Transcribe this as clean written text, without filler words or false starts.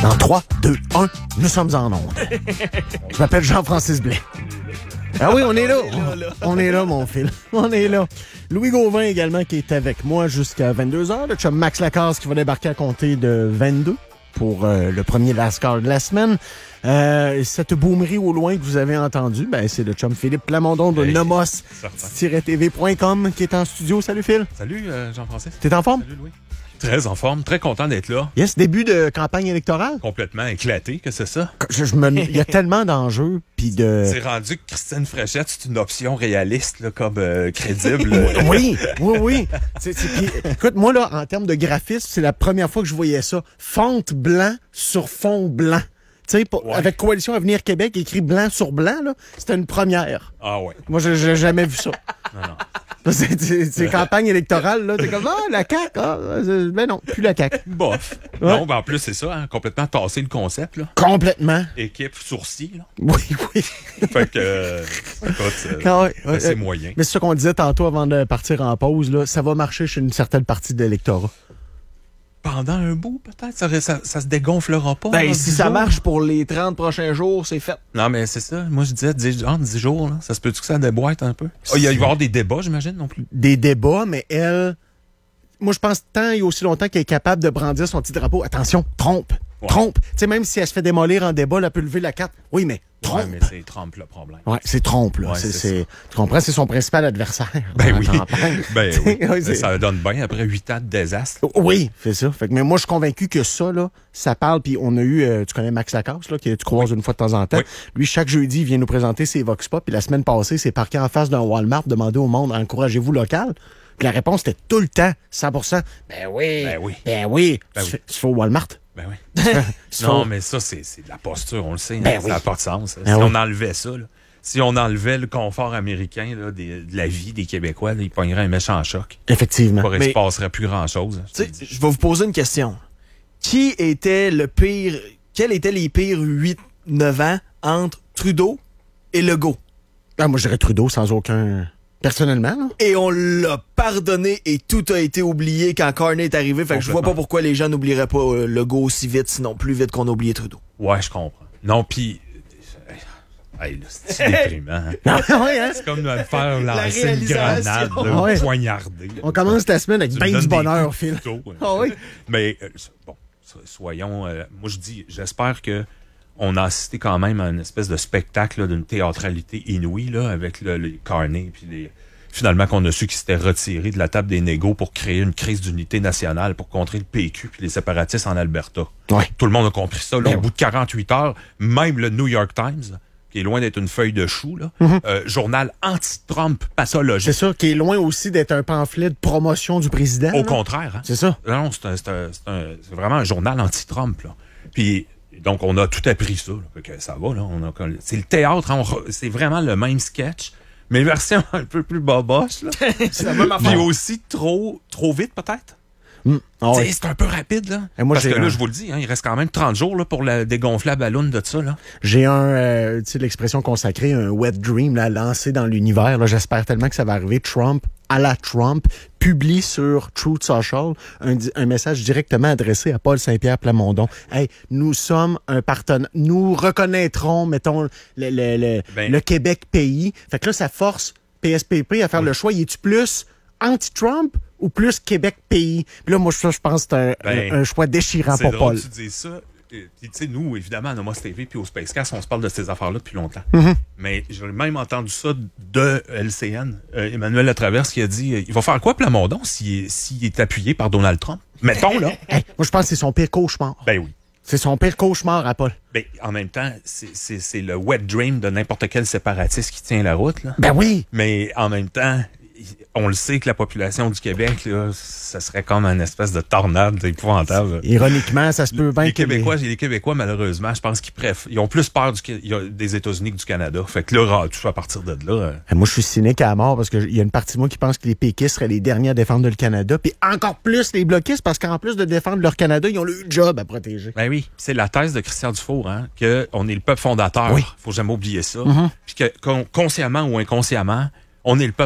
Dans 3, 2, 1, nous sommes en onde. Je m'appelle Jean-Francis Blais. Ah oui, on est là. On est là, mon fils. On est là. Louis Gauvin également qui est avec moi jusqu'à 22h. Le chum Max Lacasse qui va débarquer à compter de 22 pour le premier Last Call de la semaine. Cette boomerie au loin que vous avez entendu, ben c'est le chum Philippe Plamondon de nomos-tv.com qui est en studio. Salut Phil. Salut Jean-Francis. T'es en forme? Salut Louis. Très en forme, très content d'être là. Yes, début de campagne électorale. Complètement éclaté, que c'est ça? Il y a tellement d'enjeux puis de... C'est rendu que Christine Fréchette, c'est une option réaliste, là, comme crédible. Oui. Puis, écoute, moi, là, en termes de graphisme, c'est la première fois que je voyais ça. Fonte blanc sur fond blanc. Tu sais, avec Coalition Avenir Québec, écrit blanc sur blanc, là, c'était une première. Ah ouais. Moi, j'ai jamais vu ça. Non. C'est campagne électorale, là. T'es comme, la CAQ, ben non, plus la CAQ. Bof. Ouais. Non, ben en plus, c'est ça, hein, complètement tassé le concept, là. Complètement. Équipe sourcil, là. Oui. Fait que, écoute, c'est moyen. Mais c'est ça qu'on disait tantôt avant de partir en pause, là. Ça va marcher chez une certaine partie de l'électorat. Pendant un bout, peut-être, ça se dégonflera pas. Ben, là, si 10 ça jours. marche pour les 30 prochains jours, c'est fait. Non, mais c'est ça. Moi, je disais 10 jours, là. Ça se peut-tu que ça déboîte un peu? Il va y avoir des débats, j'imagine, non plus. Des débats, mais elle... Moi, je pense tant et aussi longtemps qu'elle est capable de brandir son petit drapeau. Attention, trompe. Ouais. Trompe. Tu sais, même si elle se fait démolir en débat, elle peut lever la carte. Oui, mais trompe. Ouais, mais c'est Trump le problème. Ouais, c'est trompe, là. Ouais, c'est tu comprends? C'est son principal adversaire. Ben dans oui. la campagne. Ben oui. Ouais, Mais ça donne bien après 8 ans de désastre. Oui, c'est ça. Fait que, mais moi, je suis convaincu que ça, là, ça parle. Puis on a eu, tu connais Max Lacasse, là, que tu croises une fois de temps en temps. Oui. Lui, chaque jeudi, il vient nous présenter ses Vox Pop. Puis la semaine passée, c'est parqué en face d'un Walmart, demander au monde, encouragez-vous local. Puis la réponse était tout le temps, 100%. Ben oui. Ben oui. Ben oui. Ben Tu fais au Walmart. Ben oui. Tu Non, fais- mais ça, c'est de la posture, on le sait. Ben Ça oui. n'a pas de sens. Ben si oui. on enlevait ça, là, si on enlevait le confort américain là, de la vie des Québécois, là, ils pogneraient un méchant choc. Effectivement. Il ne Mais- se passerait plus grand-chose. Tu sais, je vais vous poser une question. Quels étaient les pires 8-9 ans entre Trudeau et Legault? Ah, moi, je dirais Trudeau sans aucun... Personnellement, là. Et on l'a pardonné et tout a été oublié quand Carney est arrivé. Fait que je vois pas pourquoi les gens n'oublieraient pas Legault aussi vite, sinon plus vite qu'on a oublié Trudeau. Ouais, je comprends. Non, puis... Hey, là, c'est déprimant. Hein? Ouais, hein? C'est comme de me faire lancer une réalisation. grenade, là, Ouais. poignarder. On commence la semaine avec Tu me bien donnes du des bonheur, coups de Phil. couteau, hein. Ah oui? Mais bon, soyons... moi, je dis, j'espère que on a assisté quand même à une espèce de spectacle là, d'une théâtralité inouïe là, avec les Carney. Puis finalement, qu'on a su qu'ils s'étaient retirés de la table des négos pour créer une crise d'unité nationale pour contrer le PQ puis les séparatistes en Alberta. Ouais. Tout le monde a compris ça. Là, Ben au bout de 48 heures, même le New York Times, qui est loin d'être une feuille de chou, là, journal anti-Trump pathologique. C'est ça, qui est loin aussi d'être un pamphlet de promotion du président. Au là. contraire. Hein? C'est ça. Non, c'est vraiment un journal anti-Trump. Là. Puis, donc, on a tout appris ça. Là. Fait que ça va, là. C'est le théâtre. Hein, c'est vraiment le même sketch, mais version un peu plus boboche. Là. C'est la même Puis affaire. aussi trop vite, peut-être. Ah ouais. C'est un peu rapide, là. Et moi, Parce j'ai que là, un- je vous le dis, hein, il reste quand même 30 jours là, pour dégonfler la balloune de ça. Là. J'ai tu sais, l'expression consacrée, un wet dream, là, lancé dans l'univers. Là, j'espère tellement que ça va arriver. Trump, à la Trump, publie sur Truth Social un message directement adressé à Paul Saint-Pierre Plamondon. Hey, nous sommes un partenaire. Nous reconnaîtrons, mettons, le Québec pays. Fait que là, ça force PSPP à faire le choix. Y est-tu plus anti-Trump ou plus Québec pays? Puis là, moi, je pense que c'est un choix déchirant C'est pour drôle Paul. que tu dises ça. Puis, tu sais, nous, évidemment, à Nomos TV puis au Spacecast, on se parle de ces affaires-là depuis longtemps. Mais j'ai même entendu ça de LCN. Emmanuel Latraverse qui a dit il va faire quoi, Plamondon, s'il est appuyé par Donald Trump? Mettons, là. Hey, moi, je pense que c'est son pire cauchemar. Ben oui. C'est son pire cauchemar à Paul. Ben, en même temps, c'est le wet dream de n'importe quel séparatiste qui tient la route, là. Ben oui! Mais en même temps, on le sait que la population du Québec, là, ça serait comme une espèce de tornade épouvantable. Ironiquement, ça se peut bien Les que Québécois, malheureusement, je pense qu'ils ont plus peur des États-Unis que du Canada. Fait que là, tout à partir de là... Moi, je suis cynique à mort parce qu'il y a une partie de moi qui pense que les péquistes seraient les derniers à défendre le Canada, puis encore plus les bloquistes parce qu'en plus de défendre leur Canada, ils ont le job à protéger. Ben oui, c'est la thèse de Christian Dufour, hein, qu'on est le peuple fondateur. Oui. Faut jamais oublier ça. Puis que consciemment ou inconsciemment, on est le peuple